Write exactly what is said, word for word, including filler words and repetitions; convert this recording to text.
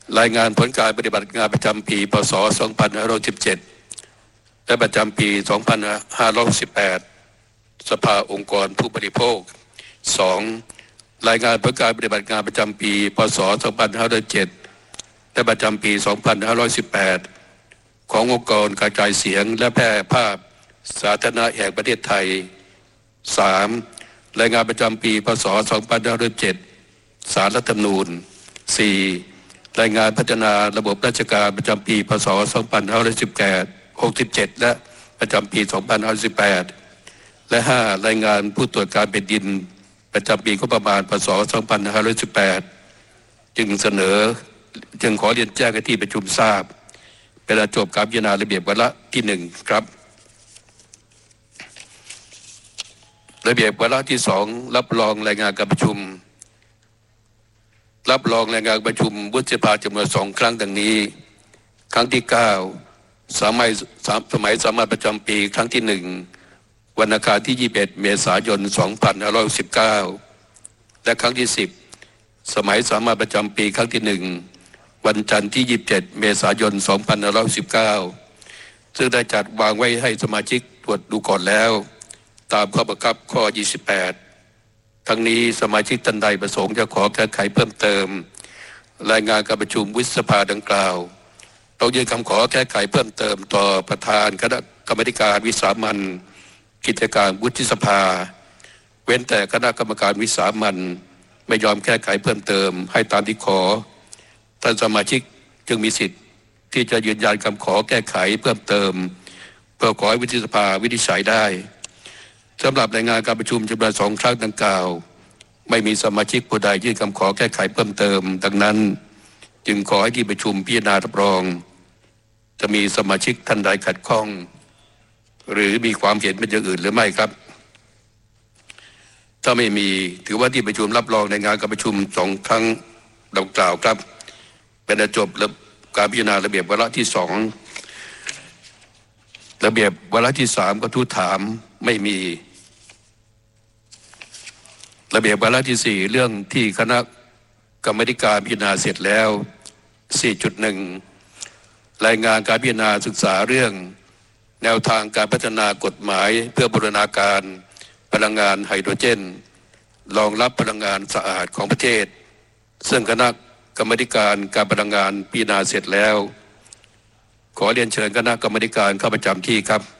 รายงานผลการปฏิบัติงานประจำปีพ.ศ. สองพันห้าร้อยสิบเจ็ดและประจำปีสองพันห้าร้อยสิบแปดสภาองค์กรผู้บริโภค สอง รายงานผลการปฏิบัติงานประจำปีพ.ศ. สองพันห้าร้อยเจ็ดและประจำปีสองพันห้าร้อยสิบแปดขององค์กรกระจายเสียงและแพร่ภาพสาธารณะแห่งประเทศไทย สาม รายงานประจำปีพ.ศ. สองพันห้าร้อยเจ็ดศาลรัฐธรรมนูญ สี่ รายงานพัฒนาระบบราชการประจำปีพ.ศ. สองพันห้าร้อยสิบแปด หกสิบเจ็ดและประจำปีสองพันห้าร้อยสิบแปดและ ห้า รายงานผู้ตรวจการแผ่นดินประจำปีงบประมาณพ.ศ. สองพันห้าร้อยสิบแปดจึงเสนอจึงขอเรียนแจ้งให้ที่ประชุมทราบเป็นจบการพิจารณาระเบียบวาระที่หนึ่งครับระเบียบวาระที่สองรับรองรายงานการประชุมรับรองรายงานประชุมวุฒิสภาจำนวนสองครั้งดังนี้ครั้งที่เก้าสมัยสมัยสามัญประจำปีครั้งที่หนึ่งวันอังคารที่ยี่สิบเอ็ดเมษายนสองพันห้าร้อยสิบเก้าและครั้งที่สิบสมัยสามัญประจำปีครั้งที่หนึ่งวันจันทร์ที่ยี่สิบเจ็ดเมษายนสองพันห้าร้อยสิบเก้าซึ่งได้จัดวางไว้ให้สมาชิกตรวจดูก่อนแล้วตามข้อบังคับข้อยี่สิบแปดทั้งนี้สมาชิกท่านใดประสงค์จะขอแก้ไขเพิ่มเติมรายงานการประชุมวุฒิสภาดังกล่าวต้องยื่นคำขอแก้ไขเพิ่มเติมต่อประธานคณะกรรมการวิสามัญกิจการวุฒิสภาเว้นแต่คณะกรรมการวิสามัญไม่ยอมแก้ไขเพิ่มเติมให้ตามที่ขอท่านสมาชิกจึงมีสิทธิ์ที่จะยืนยันคำขอแก้ไขเพิ่มเติมเพื่อขอให้วุฒิสภาวินิจฉัยได้สำหรับรายงานการประชุมจำนวนสองครั้งดังกล่าวไม่มีสมาชิกผู้ใดยื่นคำขอแก้ไขเพิ่มเติมดังนั้นจึงขอให้ที่ประชุมพิจารณารับรองจะมีสมาชิกท่านใดขัดข้องหรือมีความเห็นเป็นอย่างอื่นหรือไม่ครับถ้าไม่มีถือว่าที่ประชุมรับรองในงานการประชุมสองครั้งดังกล่าวครับเป็นจบการพิจารณาระเบียบวาระที่สองระเบียบวาระที่สามกระทู้ถามไม่มีระเบียบวาระที่สี่เรื่องที่คณะกรรมการพิจารณาเสร็จแล้ว สี่จุดหนึ่ง รายงานการพิจารณาศึกษาเรื่องแนวทางการพัฒนากฎหมายเพื่อบูรณาการพลังงานไฮโดรเจนรองรับพลังงานสะอาดของประเทศซึ่งคณะกรรมการการพลังงานพิจารณาเสร็จแล้วขอเรียนเชิญคณะกรรมการเข้าประจำที่ครับ